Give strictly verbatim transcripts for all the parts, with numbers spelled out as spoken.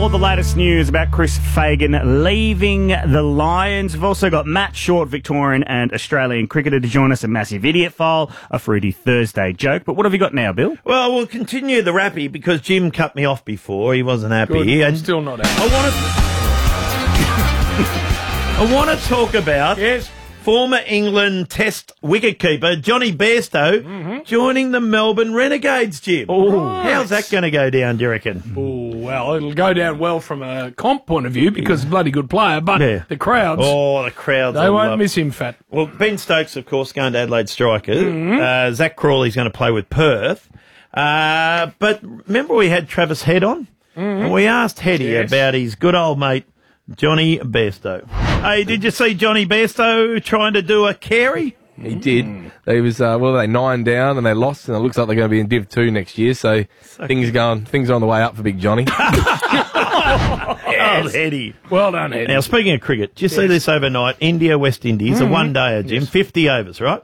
all the latest news about Chris Fagan leaving the Lions. We've also got Matt Short, Victorian and Australian cricketer, to join us. A massive idiot file, a fruity Thursday joke. But what have you got now, Bill? Well, we'll continue the rappy because Jim cut me off before. He wasn't happy. Good. And I'm still not happy. I want to... I want to talk about Yes. former England Test wicketkeeper Johnny Bairstow Mm-hmm. joining the Melbourne Renegades, Jim. Oh, How's that going to go down, do you reckon? Oh, well, it'll go down well from a comp point of view because he's a bloody good player, but Yeah. the crowds, Oh, the crowds. they will won't love- miss him, Fat. Well, Ben Stokes, of course, going to Adelaide Strikers. Mm-hmm. Uh, Zach Crawley's going to play with Perth. Uh, but remember we had Travis Head on? And we asked Heady Yes. about his good old mate, Johnny Bairstow. Hey, did you see Johnny Bairstow trying to do a carry? He did. They was uh, well, they nine down and they lost, and it looks like they're going to be in Div Two next year. So things going, things are on the way up for Big Johnny. Oh, Heady. Well done, Ed. Now, speaking of cricket, did you see this overnight? India, West Indies, a one-dayer, Jim, fifty overs, right?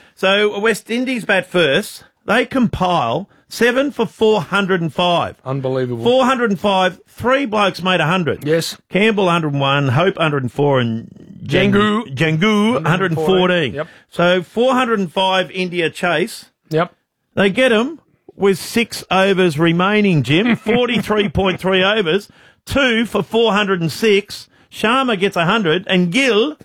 So West Indies bat first. They compile seven for four hundred five. Unbelievable. four hundred five, three blokes made one hundred. Yes. Campbell one hundred one, Hope one hundred four, and Jangu. Jangu one hundred fourteen. Yep. So four hundred five India chase. Yep. They get them with six overs remaining, Jim. forty-three point three overs. Two for four hundred six. Sharma gets one hundred. And Gill,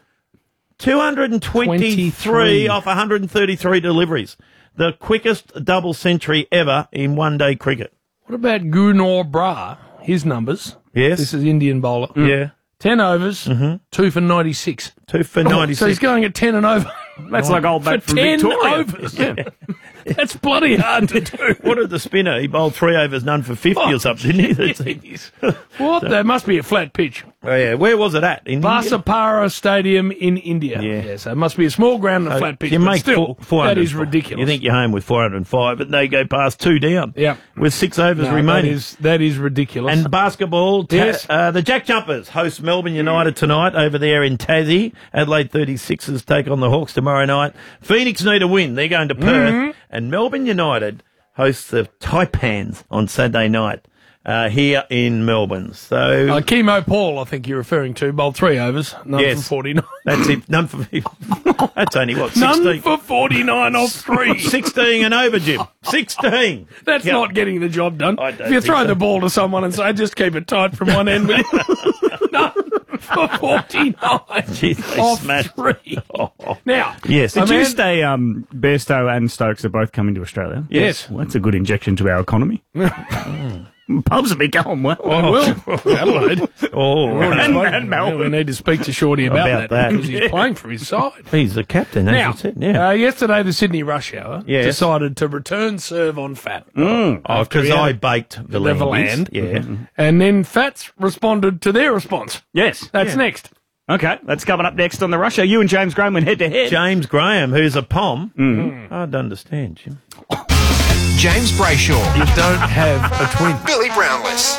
two hundred twenty-three twenty-three. off one hundred thirty-three deliveries. The quickest double century ever in one-day cricket. What about Gunor Bra? His numbers. Yes. This is Indian bowler. Yeah. Ten overs, two for ninety-six. Two for Oh, ninety-six. so he's going at ten and over. That's like old For mate from ten Victoria. overs. That's bloody hard to do. What did the spinner? He bowled three overs, none for fifty or something, didn't he? Jeez. What? There must be a flat pitch. Oh, yeah. Where was it at? In India? Basapara Stadium in India. Yeah. So it must be a small ground and a flat pitch. You but make still, four, four that hundred. is ridiculous. You think you're home with four hundred five, but they go past two down. Yeah. With six overs No, that remaining. is that is ridiculous. And basketball, ta- Yes. uh, the Jack Jumpers host Melbourne United tonight over there in Tassie. Adelaide thirty-sixers take on the Hawks tomorrow night. Phoenix need a win. They're going to Perth. Mm-hmm. And Melbourne United hosts the Taipans on Saturday night uh, here in Melbourne. So uh, Chemo Paul, I think you're referring to, bowled three overs, none Yes. for forty-nine. that's it. None for That's only, what, sixteen? None for forty-nine off three. sixteen and over, Jim. sixteen. That's Yeah. not getting the job done. I don't If you think throw so. the ball to someone and say, just keep it tight from one end, will you? None for forty-nine Jeez, they off smashed. three. Oh. Now, Yes. a Did you man- say um, Bairstow and Stokes are both coming to Australia? Yes. Well, that's a good injection to our economy. Pubs will be going well. I will. Adelaide. Oh, And- right. and Melbourne. We need to speak to Shorty about, About that. because he's playing for his side. He's the captain, as Now, you said. Yeah. uh, yesterday the Sydney Rush Hour Yes. decided to return serve on Fat. oh, because we had I baked the the land. Valand. Yeah. And then Fats responded to their response. Yes. That's next. Okay, that's coming up next on the Rush Hour. You and James Graham went head to head. James Graham, who's a pom. Mm. I don't understand, Jim. James Brayshaw, You don't have a twin. Billy Brownless.